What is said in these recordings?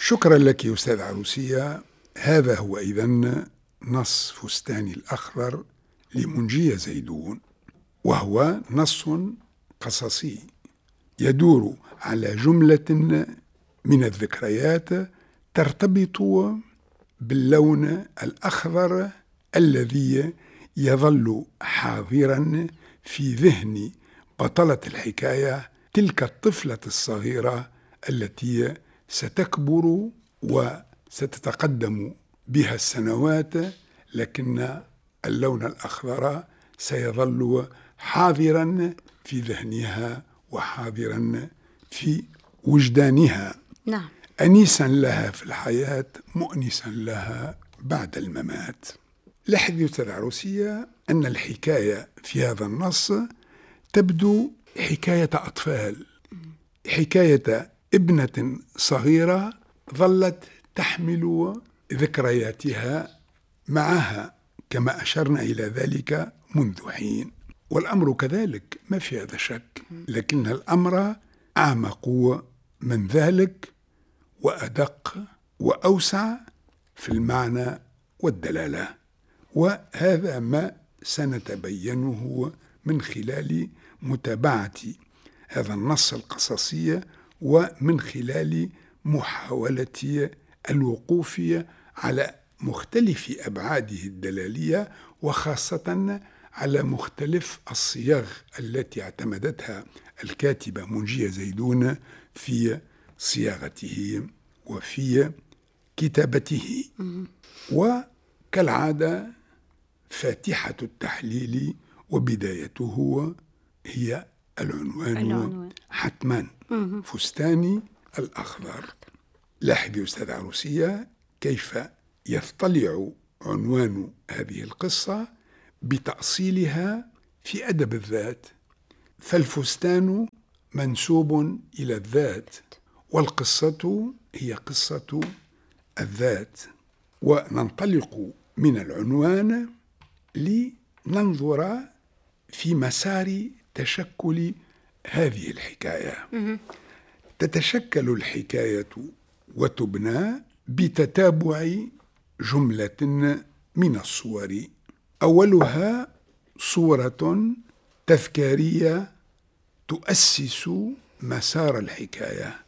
شكرا لك يا أستاذ عروسية. هذا هو إذن نص فستاني الأخضر لمنجية زيدون، وهو نص قصصي يدور على جملة من الذكريات ترتبط باللون الأخضر الذي يظل حاضرا في ذهن بطلة الحكاية، تلك الطفلة الصغيرة التي ستكبر وستتقدم بها السنوات، لكن اللون الأخضر سيظل حاضرا في ذهنها وحاضرا في وجدانها. نعم. أنيسا لها في الحياة، مؤنسا لها بعد الممات. لاحظ يا أستاذ عروسية أن الحكاية في هذا النص تبدو حكاية أطفال، حكاية ابنة صغيرة ظلت تحمل ذكرياتها معها كما أشرنا إلى ذلك منذ حين، والأمر كذلك ما في هذا شك، لكن الأمر أعمق من ذلك وأدق وأوسع في المعنى والدلالة، وهذا ما سنتبينه من خلال متابعة هذا النص القصصي ومن خلال محاولة الوقوف على مختلف أبعاده الدلالية، وخاصة على مختلف الصيغ التي اعتمدتها الكاتبة منجية زيدون في صياغته وفي كتابته. وكالعادة فاتحة التحليل وبدايته هي العنوان حتما، فستاني الأخضر. لاحظي أستاذ عروسية كيف يطلع عنوان هذه القصة بتأصيلها في أدب الذات، فالفستان منسوب إلى الذات، والقصة هي قصة الذات. وننطلق من العنوان لننظر في مسار تشكل هذه الحكاية. تتشكل الحكاية وتبنى بتتابع جملة من الصور، أولها صورة تذكارية تؤسس مسار الحكاية،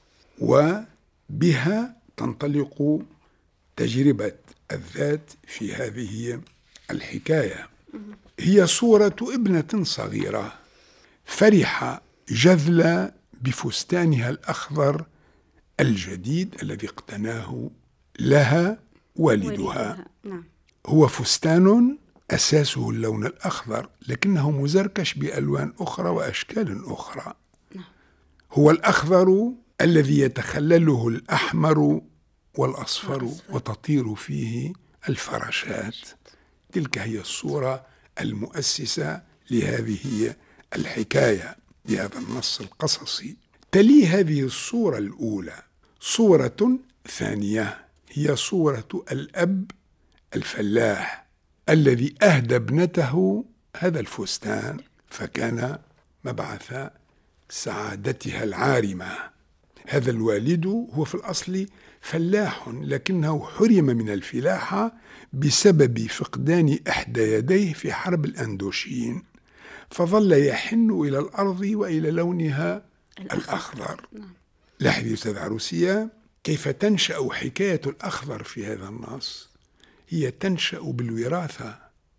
وبها تنطلق تجربة الذات في هذه الحكاية. هي صورة ابنة صغيرة فرح جذلة بفستانها الأخضر الجديد الذي اقتناه لها والدها. هو فستان أساسه اللون الأخضر، لكنه مزركش بألوان أخرى وأشكال أخرى. هو الأخضر الذي يتخلله الأحمر والأصفر وتطير فيه الفراشات. تلك هي الصورة المؤسسة لهذه الحكاية بهذا النص القصصي. تلي هذه الصورة الأولى صورة ثانية، هي صورة الأب الفلاح الذي أهدى ابنته هذا الفستان، فكان مبعث سعادتها العارمة. هذا الوالد هو في الأصل فلاح، لكنه حرم من الفلاحة بسبب فقدان إحدى يديه في حرب الأندوشين، فظل يحن إلى الأرض وإلى لونها الأخضر. لاحظي أستاذ عروسية كيف تنشأ حكاية الأخضر في هذا النص. هي تنشأ بالوراثة،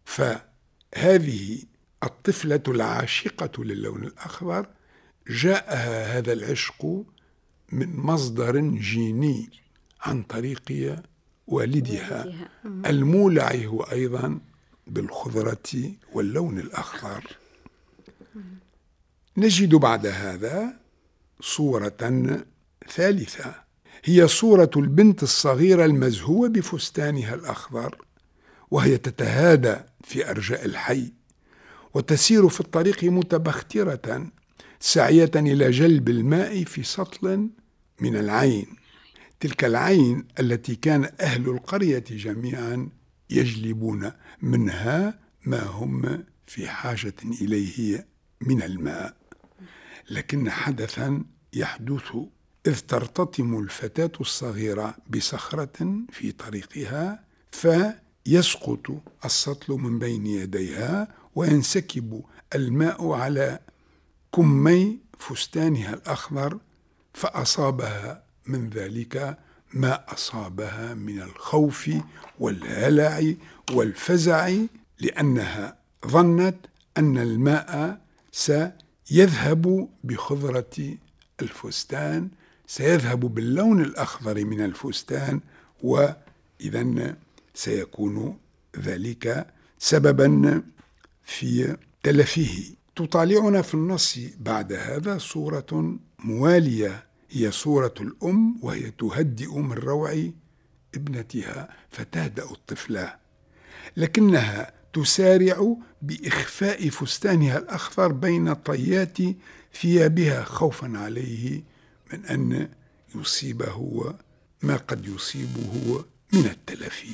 فهذه الطفلة العاشقة للون الأخضر جاءها هذا العشق من مصدر جيني عن طريق والدها المولع هو أيضا بالخضرة واللون الأخضر. نجد بعد هذا صورة ثالثة، هي صورة البنت الصغيرة المزهوة بفستانها الأخضر، وهي تتهادى في أرجاء الحي وتسير في الطريق متبخترة سعية إلى جلب الماء في سطل من العين، تلك العين التي كان أهل القرية جميعا يجلبون منها ما هم في حاجة إليه من الماء. لكن حدثا يحدث إذ ترتطم الفتاة الصغيرة بصخرة في طريقها فيسقط السطل من بين يديها وينسكب الماء على كمي فستانها الأخضر، فأصابها من ذلك ما أصابها من الخوف والهلع والفزع، لأنها ظنت أن الماء سيذهب بخضرة الفستان، سيذهب باللون الأخضر من الفستان، وإذن سيكون ذلك سببا في تلفه. تطالعنا في النص بعد هذا صورة موالية، هي صورة الأم وهي تهدئ من روع ابنتها فتهدأ الطفلة، لكنها تسارع بإخفاء فستانها الأخضر بين طيات ثيابها خوفا عليه من أن يصيبه ما قد يصيبه من التلفي.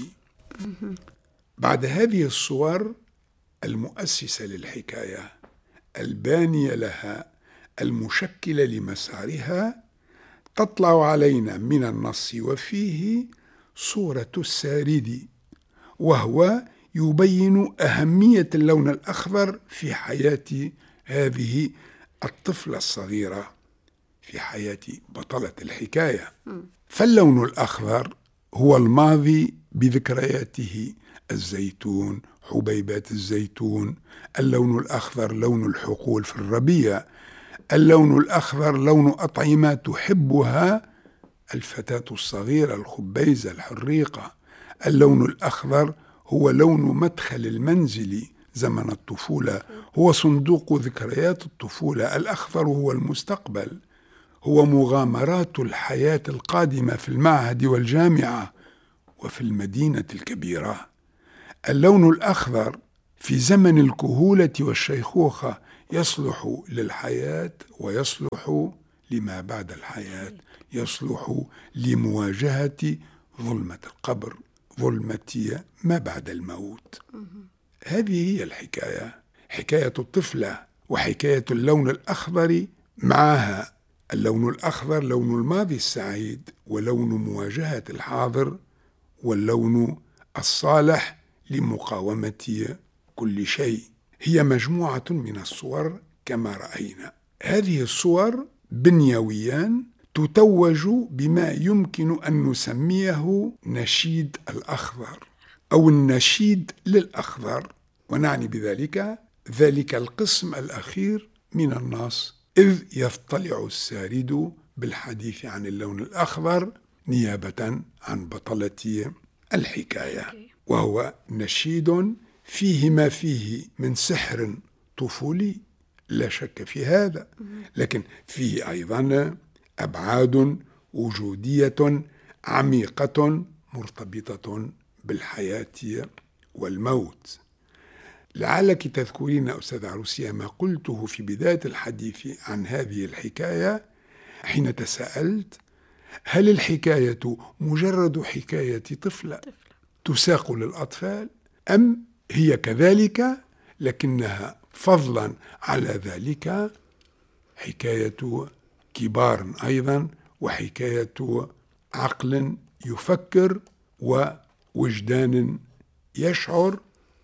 بعد هذه الصور المؤسسة للحكاية البانية لها المشكلة لمسارها، تطلع علينا من النص وفيه صورة السارد، وهو يبين أهمية اللون الأخضر في حياة هذه الطفلة الصغيرة، في حياة بطلة الحكاية. فاللون الأخضر هو الماضي بذكرياته، الزيتون، حبيبات الزيتون. اللون الأخضر لون الحقول في الربيع. اللون الأخضر لون أطعمة تحبها الفتاة الصغيرة، الخبيزة، الحريقة. اللون الأخضر هو لون مدخل المنزل زمن الطفولة، هو صندوق ذكريات الطفولة. الأخضر هو المستقبل، هو مغامرات الحياة القادمة في المعهد والجامعة وفي المدينة الكبيرة. اللون الأخضر في زمن الكهولة والشيخوخة يصلح للحياة ويصلح لما بعد الحياة، يصلح لمواجهة ظلمة القبر، ظلمة ما بعد الموت. هذه هي الحكاية، حكاية الطفلة وحكاية اللون الأخضر معها. اللون الأخضر لون الماضي السعيد ولون مواجهة الحاضر، واللون الصالح لمقاومة كل شيء. هي مجموعة من الصور كما رأينا. هذه الصور بنيويا تتوج بما يمكن أن نسميه نشيد الأخضر أو النشيد للأخضر، ونعني بذلك ذلك القسم الأخير من النص، إذ يطلع السارد بالحديث عن اللون الأخضر نيابة عن بطلة الحكاية، وهو نشيد فيه ما فيه من سحر طفولي لا شك في هذا، لكن فيه أيضا أبعاد وجودية عميقة مرتبطة بالحياة والموت. لعلك تذكرين أستاذ عروسية ما قلته في بداية الحديث عن هذه الحكاية حين تساءلت: هل الحكاية مجرد حكاية طفلة تساق للأطفال، أم هي كذلك لكنها فضلا على ذلك حكاية كبار أيضا، وحكاية عقل يفكر ووجدان يشعر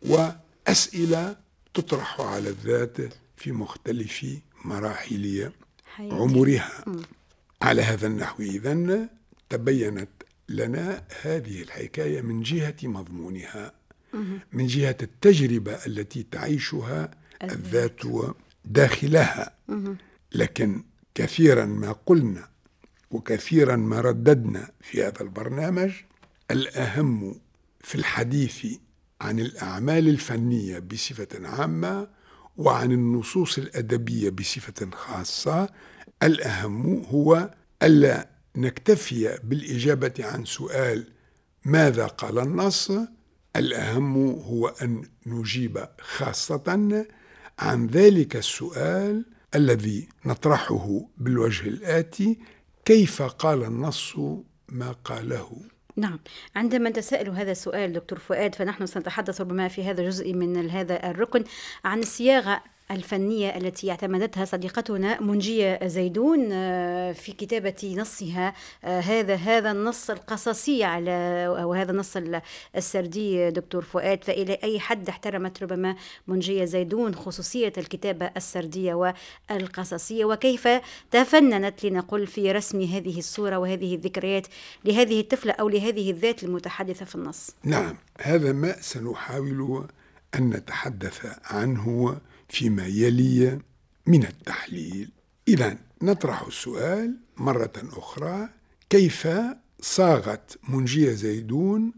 وأسئلة تطرح على الذات في مختلف مراحل عمرها. على هذا النحو إذن تبينت لنا هذه الحكاية من جهة مضمونها، من جهة التجربة التي تعيشها الذات داخلها. لكن كثيرا ما قلنا وكثيرا ما رددنا في هذا البرنامج، الأهم في الحديث عن الأعمال الفنية بصفة عامة وعن النصوص الأدبية بصفة خاصة، الأهم هو ألا نكتفي بالإجابة عن سؤال ماذا قال النص، الأهم هو أن نجيب خاصة عن ذلك السؤال الذي نطرحه بالوجه الآتي: كيف قال النص ما قاله؟ نعم، عندما نتساءل هذا السؤال دكتور فؤاد، فنحن سنتحدث ربما في هذا الجزء من هذا الركن عن الصياغة الفنية التي اعتمدتها صديقتنا منجية زيدون في كتابة نصها، هذا النص القصصي أو هذا النص السردي دكتور فؤاد. فإلى أي حد احترمت ربما منجية زيدون خصوصية الكتابة السردية والقصصية، وكيف تفننت لنقل في رسم هذه الصورة وهذه الذكريات لهذه الطفلة أو لهذه الذات المتحدثة في النص؟ نعم، هذا ما سنحاول أن نتحدث عنه فيما يلي من التحليل. إذن نطرح السؤال مرة أخرى: كيف صاغت منجية زيدون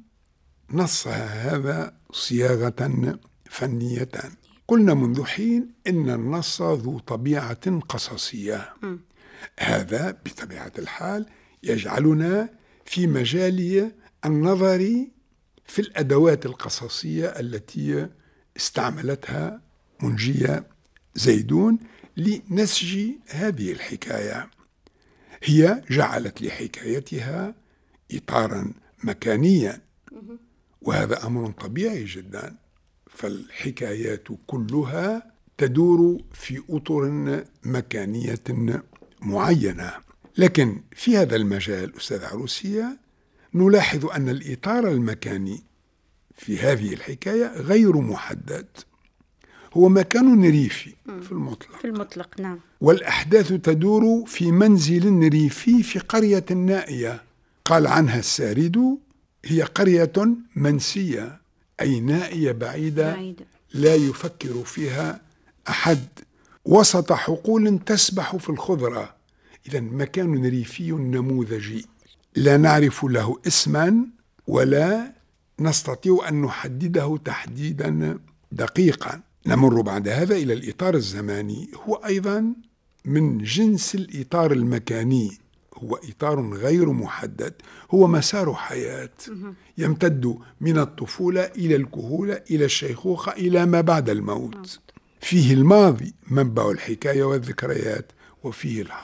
نصها هذا صياغة فنية؟ قلنا منذ حين إن النص ذو طبيعة قصصية. هذا بطبيعة الحال يجعلنا في مجال النظر في الأدوات القصصية التي استعملتها منجية زيدون لنسج هذه الحكاية. هي جعلت لحكايتها إطارا مكانيا، وهذا أمر طبيعي جدا، فالحكايات كلها تدور في أطر مكانية معينة. لكن في هذا المجال أستاذ عروسية نلاحظ أن الإطار المكاني في هذه الحكاية غير محدد، هو مكان ريفي في المطلق. نعم. والأحداث تدور في منزل ريفي في قرية نائية قال عنها السارد: هي قرية منسية، أي نائية بعيدة لا يفكر فيها أحد، وسط حقول تسبح في الخضرة. إذن مكان ريفي نموذجي لا نعرف له اسما ولا نستطيع أن نحدده تحديدا دقيقا. نمر بعد هذا إلى الإطار الزماني، هو أيضا من جنس الإطار المكاني، هو إطار غير محدد، هو مسار حياة يمتد من الطفولة إلى الكهولة إلى الشيخوخة إلى ما بعد الموت. فيه الماضي منبع الحكاية والذكريات، وفيه